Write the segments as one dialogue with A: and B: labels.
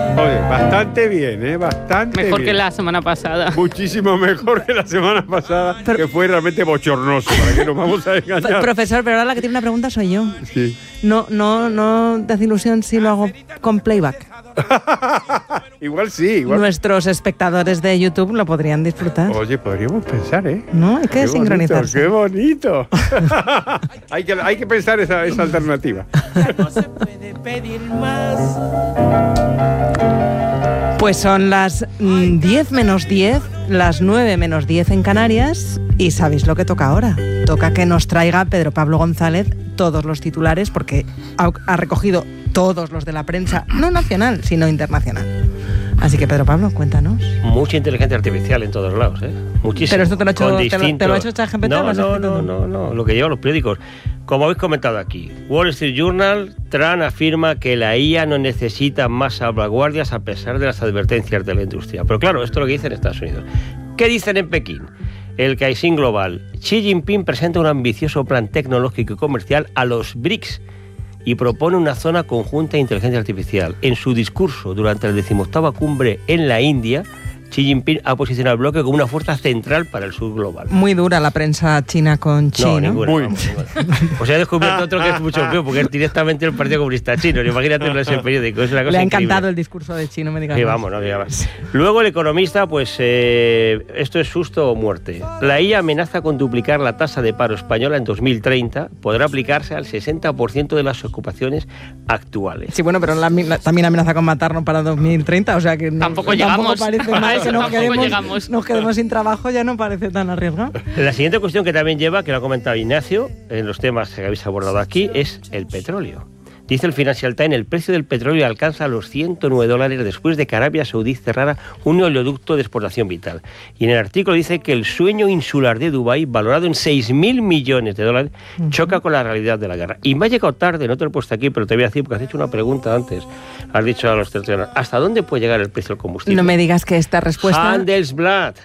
A: Oye, bastante bien, bastante
B: Mejor
A: bien.
B: que la semana pasada.
A: Muchísimo mejor que la semana pasada, que fue realmente bochornoso, para que nos vamos a engañar.
C: Profesor, pero ahora la que tiene una pregunta soy yo.
A: Sí.
C: No te hace ilusión si lo hago con playback.
A: Igual sí, igual.
C: Nuestros espectadores de YouTube lo podrían disfrutar.
A: Oye, podríamos pensar, ¿eh?
C: No, hay que
A: Qué
C: sincronizarse.
A: bonito, qué bonito. hay que pensar esa alternativa.
D: No se puede pedir más.
C: Pues son las 10 menos 10, las 9 menos 10 en Canarias, y ¿sabéis lo que toca ahora? Toca que nos traiga Pedro Pablo González todos los titulares, porque ha recogido todos los de la prensa, no nacional, sino internacional. Así que Pedro Pablo, cuéntanos.
E: Mucha inteligencia artificial en todos lados, ¿eh? Muchísimo.
C: Pero esto te lo ha hecho,
E: Con
C: te lo ha hecho ChatGPT.
E: No, lo que llevan los periódicos. Como habéis comentado aquí, Wall Street Journal, Trump afirma que la IA no necesita más salvaguardias a pesar de las advertencias de la industria. Pero claro, esto es lo que dicen en Estados Unidos. ¿Qué dicen en Pekín? El Caixin Global. Xi Jinping presenta un ambicioso plan tecnológico y comercial a los BRICS y propone una zona conjunta de inteligencia artificial. En su discurso durante la 18ª cumbre en la India, Xi Jinping ha posicionado el bloque como una fuerza central para el sur global.
C: Muy dura la prensa china con Xi, ¿no?
E: Ninguna. Pues he descubierto otro que es mucho peor, porque es directamente el Partido Comunista Chino. Imagínate en ese periódico, es una cosa
C: Le ha
E: increíble.
C: encantado el discurso de Xi, no me digas
E: Sí,
C: más.
E: vamos, no digas más. Luego el Economista, pues esto es susto o muerte. La IA amenaza con duplicar la tasa de paro española en 2030. Podrá aplicarse al 60% de las ocupaciones actuales.
C: Sí, bueno, pero también amenaza con matarnos para 2030, o sea que
B: Tampoco llegamos.
C: parece mal que nos quedemos sin trabajo, ya no parece tan arriesgado.
E: La siguiente cuestión que también lleva, que lo ha comentado Ignacio, en los temas que habéis abordado aquí, es el petróleo. Dice el Financial Times, el precio del petróleo alcanza los $109 después de que Arabia Saudí cerrara un oleoducto de exportación vital. Y en el artículo dice que el sueño insular de Dubái, valorado en $6.000 millones, choca con la realidad de la guerra. Y me ha llegado tarde, no te lo he puesto aquí, pero te voy a decir, porque has hecho una pregunta antes. Has dicho a los tertulianos, ¿hasta dónde puede llegar el precio del combustible?
C: No me digas que esta respuesta...
E: Handelsblatt,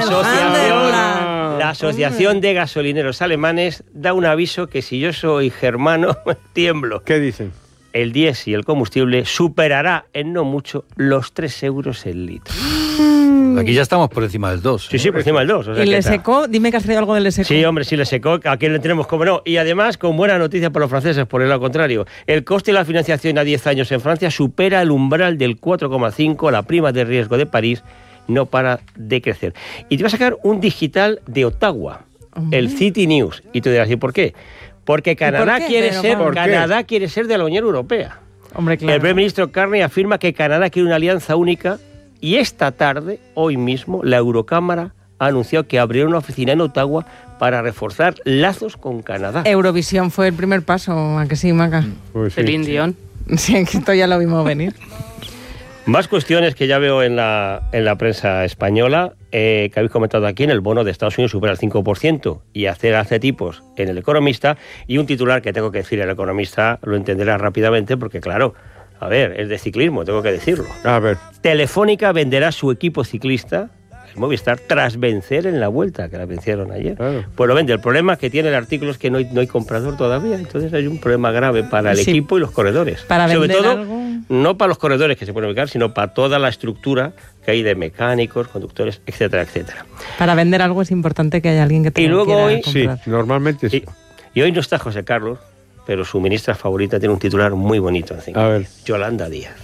E: la asociación de gasolineros alemanes, da un aviso que si yo soy germano, tiemblo.
A: ¿Qué dicen?
E: El diésel y el combustible superará en no mucho los 3 euros el litro.
F: Aquí ya estamos por encima del 2.
E: Sí, por encima del 2. O sea,
C: ¿Y le secó? Dime que has traído algo de le secó.
E: Sí, hombre, sí le secó. Aquí le tenemos, como no. Y además, con buena noticia para los franceses, por el lado contrario. El coste de la financiación a 10 años en Francia supera el umbral del 4,5. La prima de riesgo de París no para de crecer. Y te voy a sacar un digital de Ottawa, el City News. Y tú dirás, ¿y por qué? Porque Canadá quiere ser de la Unión Europea.
C: Hombre, claro.
E: El primer ministro Carney afirma que Canadá quiere una alianza única y esta tarde, hoy mismo, la Eurocámara ha anunciado que abrirá una oficina en Ottawa para reforzar lazos con Canadá.
C: Eurovisión fue el primer paso, ¿a que sí, Maca?
A: Pues sí.
B: Celine Dion.
C: Sí, que esto ya lo vimos venir.
E: Más cuestiones que ya veo en la prensa española, que habéis comentado aquí, en el bono de Estados Unidos supera el 5% y hace tipos en el Economista, y un titular que tengo que decir, el Economista lo entenderá rápidamente porque, claro, a ver, es de ciclismo, tengo que decirlo.
A: A ver.
E: Telefónica venderá su equipo ciclista, el Movistar, tras vencer en la Vuelta, que la vencieron ayer.
A: Claro.
E: Pues lo vende. El problema que tiene el artículo es que no hay comprador todavía, entonces hay un problema grave para el equipo y los corredores.
C: Para
E: Sobre
C: vender
E: todo,
C: algo...
E: no para los corredores que se pueden ubicar, sino para toda la estructura que hay de mecánicos, conductores, etcétera, etcétera.
C: Para vender algo es importante que haya alguien que te
E: Y
C: lo
E: luego
C: quiera
E: hoy-
C: comprar.
A: Sí, normalmente sí.
E: Y hoy no está José Carlos, pero su ministra favorita tiene un titular muy bonito encima.
A: A ver.
E: Yolanda Díaz.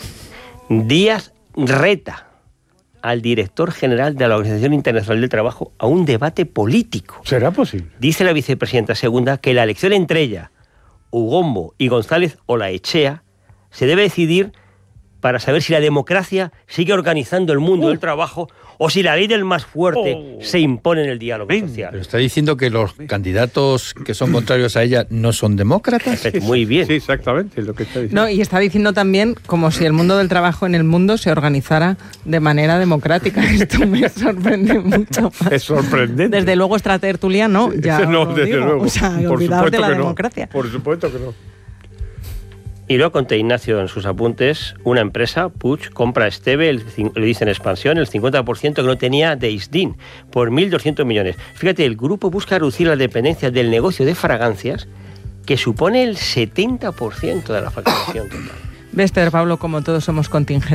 E: Díaz reta al director general de la Organización Internacional del Trabajo a un debate político.
A: ¿Será posible?
E: Dice la vicepresidenta segunda que la elección entre ella, Ugombo y González Olaechea se debe decidir para saber si la democracia sigue organizando el mundo del trabajo o si la ley del más fuerte se impone en el diálogo
F: Pero
E: social.
F: está diciendo que los candidatos que son contrarios a ella no son demócratas.
E: Muy bien.
A: Sí, exactamente, es lo que está diciendo.
C: No, y está diciendo también como si el mundo del trabajo en el mundo se organizara de manera democrática. Esto me sorprende mucho.
A: Es sorprendente.
C: Desde luego esta tertulia no, ya
A: No,
C: os lo
A: desde
C: digo.
A: luego.
C: O sea,
A: Por
C: olvidaos de
A: supuesto
C: la
A: que no.
C: democracia.
A: Por supuesto que no.
E: Y luego conté Ignacio en sus apuntes, una empresa, Puig, compra a Esteve, le dicen expansión, el 50% que no tenía de Isdin, por 1.200 millones. Fíjate, el grupo busca reducir la dependencia del negocio de fragancias, que supone el 70% de la facturación total.
C: ¿Ves, Pedro Pablo, como todos somos contingentes?